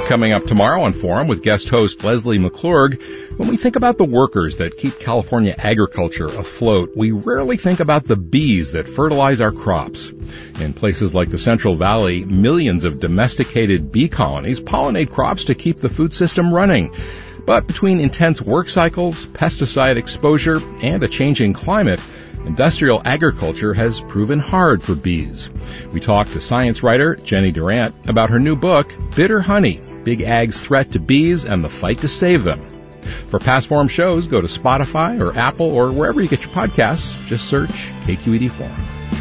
Coming up tomorrow on Forum with guest host Leslie McClurg, when we think about the workers that keep California agriculture afloat, we rarely think about the bees that fertilize our crops. In places like the Central Valley, millions of domesticated bee colonies pollinate crops to keep the food system running. But between intense work cycles, pesticide exposure, and a changing climate, industrial agriculture has proven hard for bees. We talked to science writer Jenny Durant about her new book, Bitter Honey, Big Ag's Threat to Bees and the Fight to Save Them. For past Forum shows, go to Spotify or Apple or wherever you get your podcasts. Just search KQED Forum.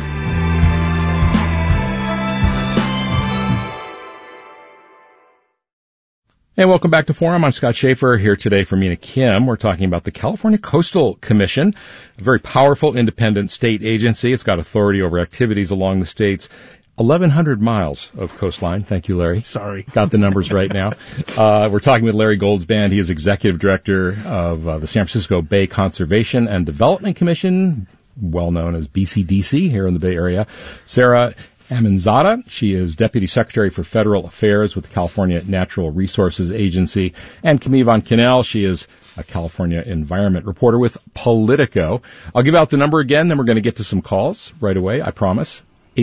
And welcome back to Forum. I'm Scott Schaefer here today for Mina Kim. We're talking about the California Coastal Commission, a very powerful independent state agency. It's got authority over activities along the state's 1,100 miles of coastline. Thank you, Larry. Sorry. Got the numbers right now. We're talking with Larry Goldsband. He is executive director of the San Francisco Bay Conservation and Development Commission, well known as BCDC here in the Bay Area. Sarah Amanzada, she is Deputy Secretary for Federal Affairs with the California Natural Resources Agency. And Camille Von Cannell, she is a California environment reporter with Politico. I'll give out the number again, then we're going to get to some calls right away, I promise.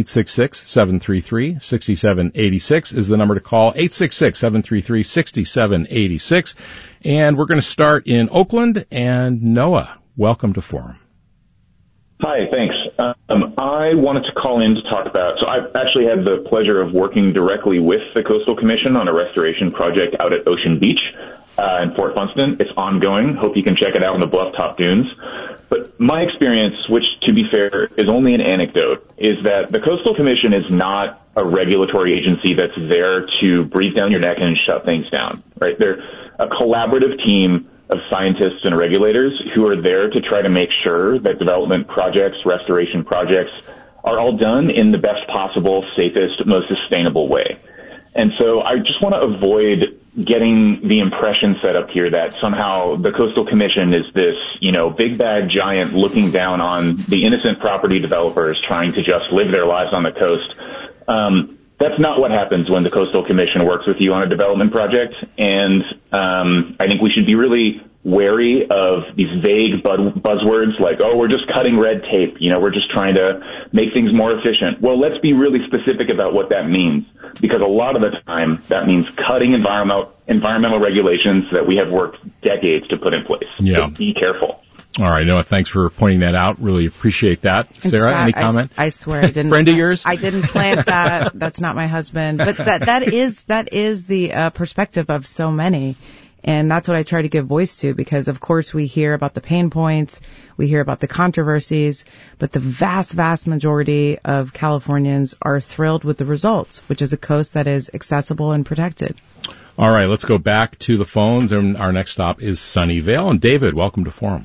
866-733-6786 is the number to call. 866-733-6786. And we're going to start in Oakland. And Noah, welcome to Forum. Hi, thanks. I wanted to call in to talk about, so I've actually had the pleasure of working directly with the Coastal Commission on a restoration project out at Ocean Beach in Fort Funston. It's ongoing. Hope you can check it out in the Bluff-Top Dunes. But my experience, which to be fair is only an anecdote, is that the Coastal Commission is not a regulatory agency that's there to breathe down your neck and shut things down, right? They're a collaborative team of scientists and regulators who are there to try to make sure that development projects, restoration projects are all done in the best possible, safest, most sustainable way. And so I just want to avoid getting the impression set up here that somehow the Coastal Commission is this, big bad giant looking down on the innocent property developers trying to just live their lives on the coast. That's not what happens when the Coastal Commission works with you on a development project, and I think we should be really wary of these vague buzzwords like, we're just cutting red tape, we're just trying to make things more efficient. Well, let's be really specific about what that means, because a lot of the time that means cutting environmental regulations that we have worked decades to put in place. Yeah. So be careful. All right, Noah, thanks for pointing that out. Really appreciate that. Sarah, Scott, any comment? I swear I didn't. Friend of yours? I didn't plant that. That's not my husband. But that is the perspective of so many. And that's what I try to give voice to, because of course we hear about the pain points, we hear about the controversies, but the vast, vast majority of Californians are thrilled with the results, which is a coast that is accessible and protected. All right, let's go back to the phones, and our next stop is Sunnyvale. And David, welcome to Forum.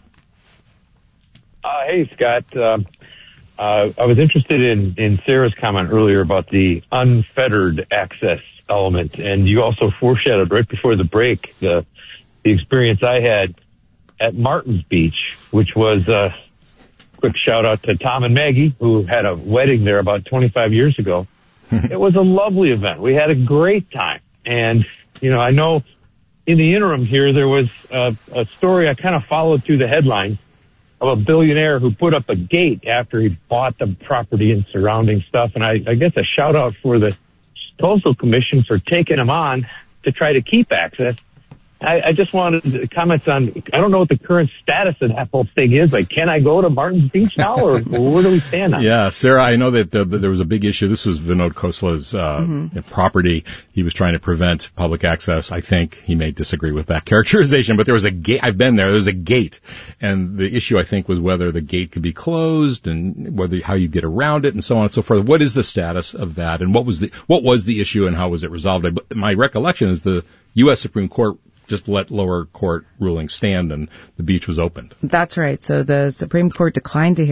Hey, Scott. I was interested in Sarah's comment earlier about the unfettered access element, and you also foreshadowed right before the break the experience I had at Martins Beach, which was a quick shout out to Tom and Maggie, who had a wedding there about 25 years ago. It was a lovely event. We had a great time, and I know in the interim here there was a story I kind of followed through the headlines of a billionaire who put up a gate after he bought the property and surrounding stuff. And I guess a shout out for the Coastal Commission for taking him on to try to keep access. I just wanted comments on, I don't know what the current status of that whole thing is. Like, can I go to Martins Beach now, or where do we stand on it? Yeah, Sarah, I know that there was a big issue. This was Vinod Khosla's property. He was trying to prevent public access. I think he may disagree with that characterization, but there was a gate. I've been there. There was a gate. And the issue, I think, was whether the gate could be closed and how you get around it and so on and so forth. What is the status of that? And what was the issue and how was it resolved? My recollection is the U.S. Supreme Court just let lower court rulings stand and the beach was opened. That's right. So the Supreme Court declined to hear